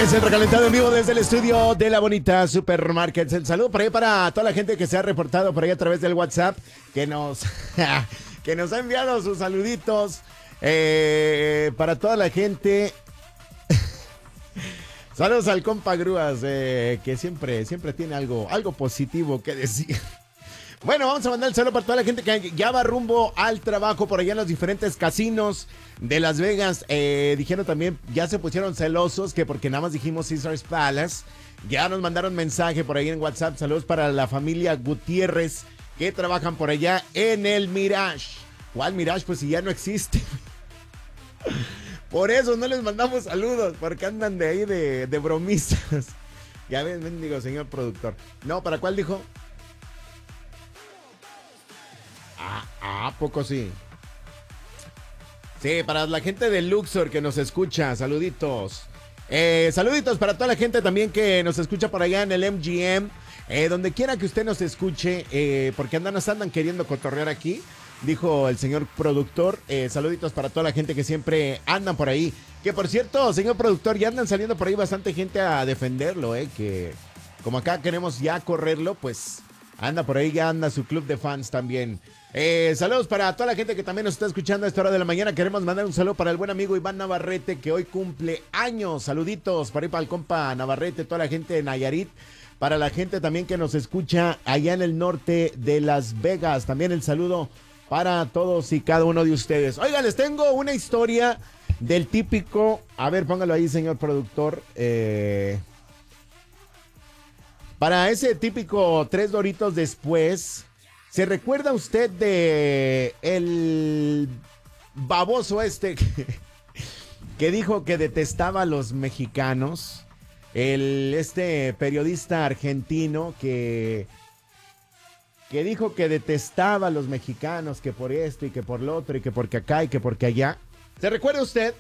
Es el recalentado en vivo desde el estudio de La Bonita Supermarkets. El saludo por ahí para toda la gente que se ha reportado por ahí a través del WhatsApp, que nos, que nos ha enviado sus saluditos. Para toda la gente. Saludos al compa Grúas, que siempre tiene algo positivo que decir. Bueno, vamos a mandar el saludo para toda la gente que ya va rumbo al trabajo por allá en los diferentes casinos de Las Vegas. Dijeron también, ya se pusieron celosos, que porque nada más dijimos Caesars Palace. Ya nos mandaron mensaje por ahí en WhatsApp. Saludos para la familia Gutiérrez, que trabajan por allá en el Mirage. ¿Cuál Mirage? Pues si ya no existe. Por eso no les mandamos saludos, porque andan de ahí de bromistas. Ya ven, digo, señor productor. No, ¿para cuál dijo? ¿A poco sí? Sí, para la gente de Luxor que nos escucha, saluditos. Saluditos para toda la gente también que nos escucha por allá en el MGM. Donde quiera que usted nos escuche, porque nos andan queriendo cotorrear aquí, dijo el señor productor. Saluditos para toda la gente que siempre andan por ahí. Que por cierto, señor productor, ya andan saliendo por ahí bastante gente a defenderlo, que como acá queremos ya correrlo, pues anda por ahí, ya anda su club de fans también. Saludos para toda la gente que también nos está escuchando a esta hora de la mañana. Queremos mandar un saludo para el buen amigo Iván Navarrete, que hoy cumple años. Saluditos para ir para el compa Navarrete, toda la gente de Nayarit. Para la gente también que nos escucha allá en el norte de Las Vegas. También el saludo para todos y cada uno de ustedes. Oigan, les tengo una historia del típico... A ver, póngalo ahí, señor productor. Para ese típico 3 Doritos después... ¿Se recuerda usted de el baboso que dijo que detestaba a los mexicanos? Este periodista argentino que dijo que detestaba a los mexicanos, que por esto y que por lo otro y que porque acá y que porque allá. ¿Se recuerda usted?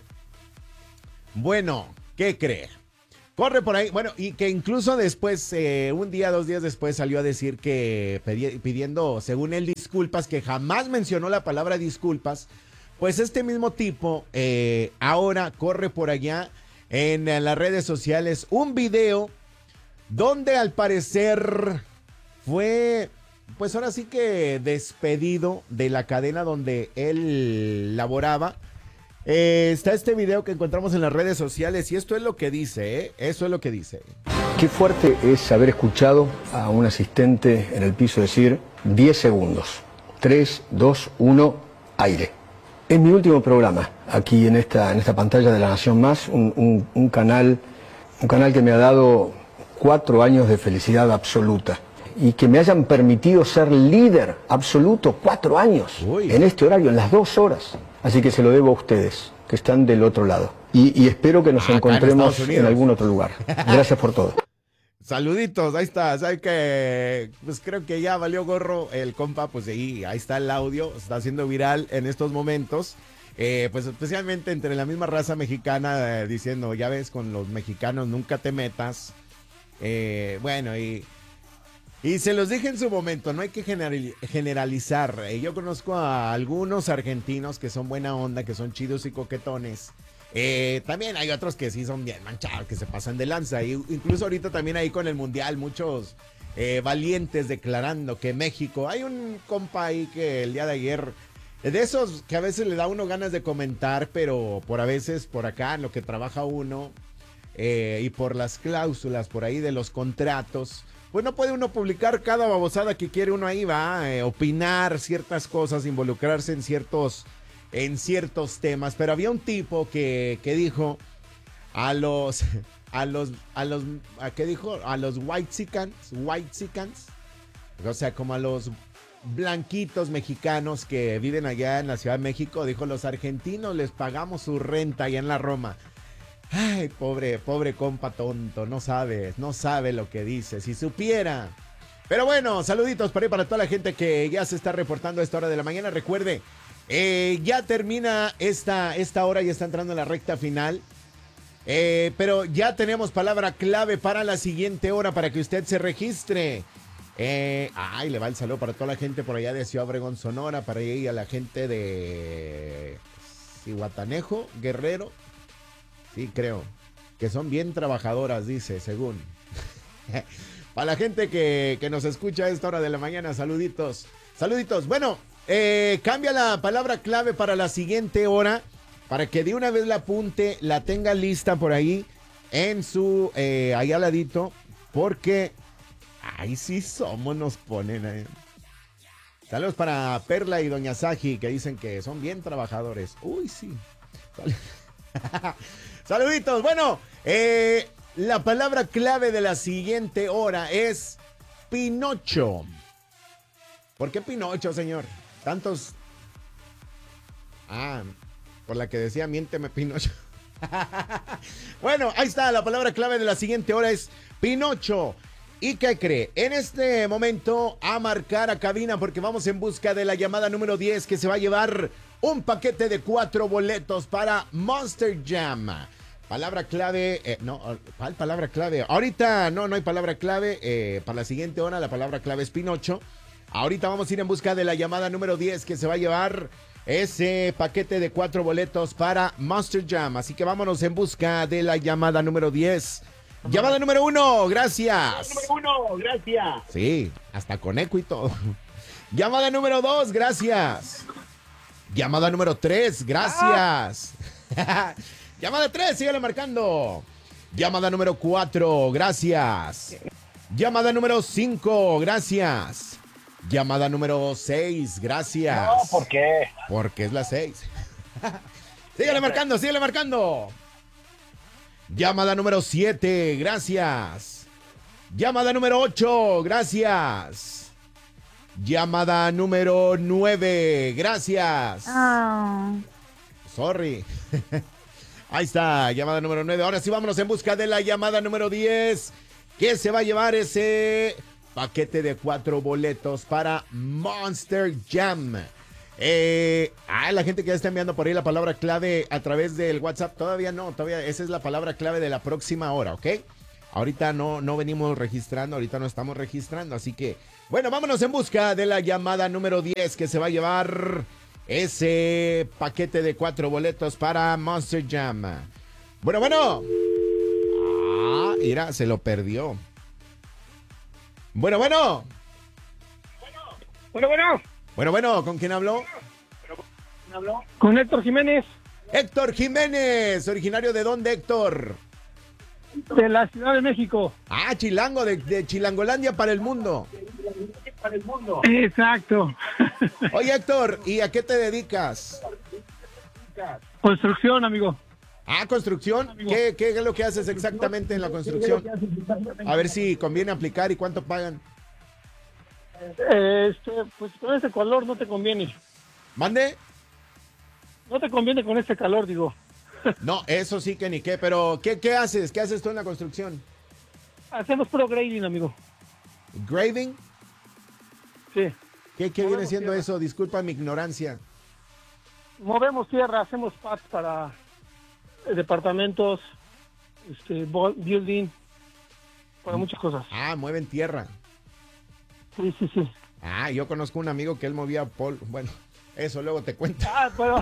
Bueno, ¿qué cree? Corre por ahí, bueno, y que incluso después, un día, 2 días después, salió a decir que pidiendo, según él, disculpas, que jamás mencionó la palabra disculpas. Pues este mismo tipo ahora corre por allá en las redes sociales un video donde al parecer fue, pues ahora sí que despedido de la cadena donde él laboraba. Está este video que encontramos en las redes sociales y esto es lo que dice, eso es lo que dice. Qué fuerte es haber escuchado a un asistente en el piso decir 10 segundos, 3, 2, 1, aire. Es mi último programa aquí en esta pantalla de La Nación Más, un canal que me ha dado 4 años de felicidad absoluta y que me hayan permitido ser líder absoluto 4 años. Uy. En este horario, en las 2 horas. Así que se lo debo a ustedes, que están del otro lado. Y espero que nos encontremos en algún otro lugar. Gracias por todo. Saluditos, ahí está. ¿Sabe que pues creo que ya valió gorro el compa? Pues ahí está el audio, está haciendo viral en estos momentos. Pues especialmente entre la misma raza mexicana, diciendo, ya ves, con los mexicanos nunca te metas. Bueno, y se los dije en su momento, no hay que generalizar. Yo conozco a algunos argentinos que son buena onda, que son chidos y coquetones. También hay otros que sí son bien manchados, que se pasan de lanza. Y incluso ahorita también ahí con el mundial, muchos valientes declarando que México... Hay un compa ahí que el día de ayer, de esos que a veces le da uno ganas de comentar, pero por a veces por acá en lo que trabaja uno y por las cláusulas por ahí de los contratos... Pues no puede uno publicar cada babosada que quiere uno ahí, opinar ciertas cosas, involucrarse en ciertos temas. Pero había un tipo que dijo a los whitexicans, o sea, como a los blanquitos mexicanos que viven allá en la Ciudad de México, dijo, los argentinos les pagamos su renta allá en la Roma. Ay, pobre compa tonto, no sabe lo que dice, si supiera. Pero bueno, saluditos para toda la gente que ya se está reportando a esta hora de la mañana. Recuerde, ya termina esta hora, ya está entrando en la recta final. Pero ya tenemos palabra clave para la siguiente hora para que usted se registre. Le va el saludo para toda la gente por allá de Ciudad Obregón, Sonora, para ahí a la gente de Zihuatanejo, Guerrero. Sí, creo que son bien trabajadoras, dice, según. Para la gente que nos escucha a esta hora de la mañana, saluditos. Saluditos. Bueno, cambia la palabra clave para la siguiente hora, para que de una vez la apunte, la tenga lista por ahí, en su, ahí al ladito, porque, ahí sí somos, nos ponen ahí. Saludos para Perla y Doña Saji, que dicen que son bien trabajadores. Uy, sí. Saluditos. Bueno, la palabra clave de la siguiente hora es Pinocho. ¿Por qué Pinocho, señor? Tantos... por la que decía miénteme Pinocho. Bueno, ahí está, la palabra clave de la siguiente hora es Pinocho. ¿Y qué cree? En este momento a marcar a cabina porque vamos en busca de la llamada número 10 que se va a llevar un paquete de 4 boletos para Monster Jam. Palabra clave, ¿cuál palabra clave? Ahorita no hay palabra clave, para la siguiente hora la palabra clave es Pinocho. Ahorita vamos a ir en busca de la llamada número 10 que se va a llevar ese paquete de 4 boletos para Monster Jam. Así que vámonos en busca de la llamada número 10. Llamada número 1, gracias. Número 1, gracias. Sí, hasta con eco y todo. Llamada número 2, gracias. Llamada número 3, gracias. Llamada 3, síguele marcando. Llamada número 4, gracias. Llamada número 5, gracias. Llamada número 6, gracias. No, ¿por qué? Porque es la 6. Síguele marcando, síguele marcando. Llamada número 7, gracias. Llamada número 8, gracias. Llamada número 9, gracias. Sorry. Ahí está, llamada número 9. Ahora sí, vámonos en busca de la llamada número 10, que se va a llevar ese paquete de 4 boletos para Monster Jam. La gente que ya está enviando por ahí la palabra clave a través del WhatsApp, todavía esa es la palabra clave de la próxima hora, ¿ok? Ahorita no venimos registrando, ahorita no estamos registrando, así que, bueno, vámonos en busca de la llamada número 10 que se va a llevar ese paquete de 4 boletos para Monster Jam. Bueno. Mira, se lo perdió. Bueno. Bueno, ¿con quién habló? Con Héctor Jiménez. Héctor Jiménez, originario de dónde, Héctor? De la Ciudad de México. Chilango, de Chilangolandia para el mundo. Exacto. Oye, Héctor, ¿y a qué te dedicas? Construcción, amigo. ¿Construcción? ¿Qué es lo que haces exactamente en la construcción? A ver si conviene aplicar y cuánto pagan. Pues con este calor no te conviene. ¿Mande? No te conviene con este calor, digo. No, eso sí que ni qué, pero ¿qué haces? ¿Qué haces tú en la construcción? Hacemos puro grading, amigo. ¿Grading? Sí. ¿Qué viene siendo tierra? Eso? Disculpa mi ignorancia. Movemos tierra, hacemos pads para departamentos, building, para muchas cosas. Mueven tierra. Sí. Yo conozco un amigo que él movía bueno, eso luego te cuento. Pero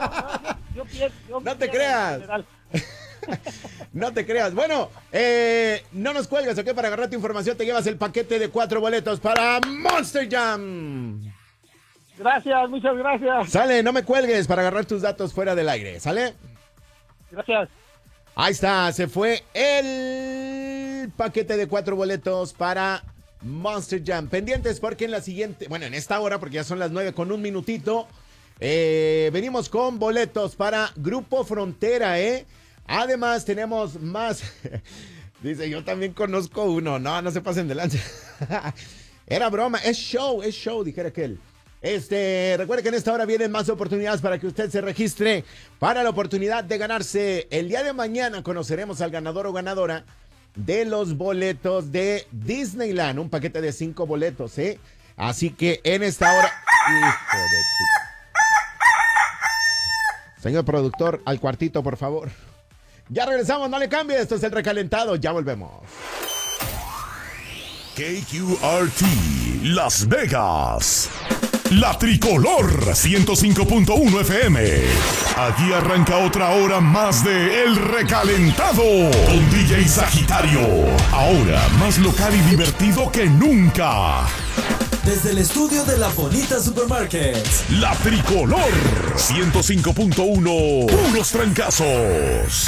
no te creas. No te creas. Bueno, no nos cuelgues, ¿ok? Para agarrar tu información te llevas el paquete de 4 boletos para Monster Jam. Gracias, muchas gracias. Sale, no me cuelgues para agarrar tus datos fuera del aire, ¿sale? Gracias. Ahí está, se fue el paquete de 4 boletos para Monster Jam. Pendientes porque en esta hora, porque ya son las 9:01, venimos con boletos para Grupo Frontera, Además tenemos más. Dice, yo también conozco uno. No se pasen de lanza. Era broma, es show, dijera aquel. Recuerde que en esta hora vienen más oportunidades para que usted se registre para la oportunidad de ganarse. El día de mañana conoceremos al ganador o ganadora de los boletos de Disneyland. Un paquete de 5 boletos, Así que en esta hora... Hijo de tu... Señor productor, al cuartito, por favor. Ya regresamos, no le cambie. Esto es El Recalentado, ya volvemos. KQRT Las Vegas. La Tricolor 105.1 FM. Aquí arranca otra hora más de El Recalentado con DJ Sagitario. Ahora más local y divertido que nunca. Desde el estudio de La Bonita Supermarket. La Tricolor 105.1. Puros trancazos.